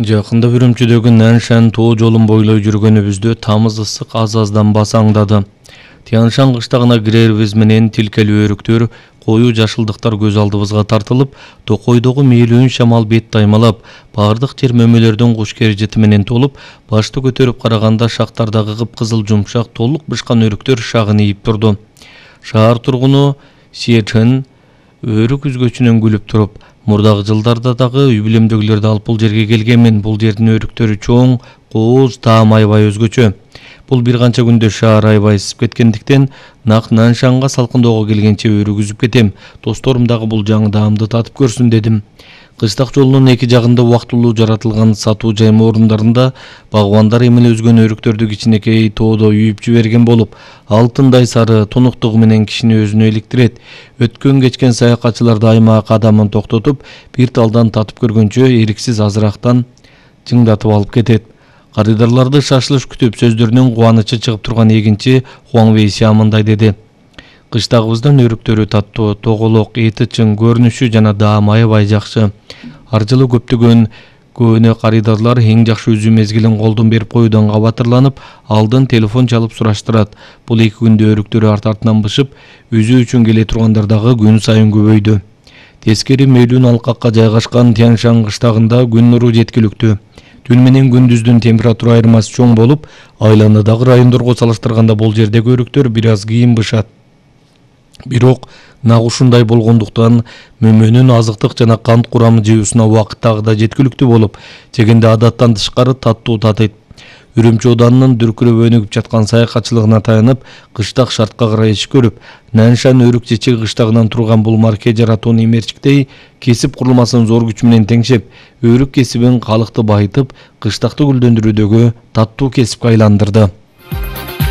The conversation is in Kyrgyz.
Жакында Үрүмчүдөгү Наншан тоо жолун бойлой жүргөнүбүздө тамыз ысык аз-аздан басаңдады. Тяншан кыштагына кирерибиз менен тилкелүү өрүктөр, коюу жашылдыктар көз алдыбызга тартылып, токойдогу мээлүүн шамал бет таймалап, бардык жер мөмөлөрдөн куш кережети менен толуп, башты көтөрүп караганда шактардагы кыпкызыл жумшак толук бышкан өрүктөр шагын ийип турду. Шаар тургуну Сиечен өрүк үзгөчүнөн күлүп туруп, мурдагы жылдарда дагы үй бүлөмдөгүлөрдү алып бул жерге келгенмин. Бул жердин өрүктөрү чоң, кооз, таам аябай өзгөчө. Бул бир канча күндө шаар аябай ысып кеткендиктен, нак Наншанга салкындоого келгенче өрүк үзүп кетем. Досторум дагы бул жаңы даамды татып көрсүн дедим. Кыштак жолунун эки жагында убактылуу жаратылган сатуу жайма орундарында багбандар эмеле өзгөн өрүктөрдү кичинекей тоодо үйүп жиберген болуп, алтындай сары тунуктугу менен кишини өзүнө иликтирет. Өткөн кечкен саякатчыларды аймак кадамын токтотуп, бир талдан татып көргөнчө эриксиз азырактан жыңдатып алып кетет. Карыдарларды шашылыш күтүп сөздөрүнөн кубанычы чыгып турган эгинчи Хуан Вейся мындай деди: Кыштагыбыздын өрүктөрү таттуу, тоголок, эти чың, көрүнүшү жана даамы аябай жакшы. Ар жылы көптөгөн көөнө карыдарлар эң жакшы үзүү мезгилин колдон берип коюудан кабатырланып, алдын телефон чалып сураштырат. Бул эки күндө өрүктөр арт-артынан бышып, үзүү үчүн келе тургандар дагы күн сайын көбөйдү. Тескери мээлүүн алкакка жайгашкан Тяншан кыштагында күн нуру жеткиликтүү. Түн менен күндүздүн температура айырмасы чоң болуп, айланадагы райондорго салыштырганда бул жердеги өрүктөр бир аз кийин бышат. Бирок нак ушундай болгондуктан мөмөнүн азыктык жана кант курамы жеүүсүнө убакыт дагы да жеткиликтүү болуп, жегенде адаттан тышкары таттуу татыйт. Үрүмчү Оданынын дүркүрөп өнүгүп жаткан саякатчылыгына таянып, кыштак шартка карай иш көрүп, Наншан өрүк чечеги кыштагынан турган бул марке жаратууну эмерчиктей кесип курулмасын зор күч менен теңшеп, өрүк кесибин калыкты байытып, кыштакты гүлдөндүрүүдөгү таттуу кесипке айландырды.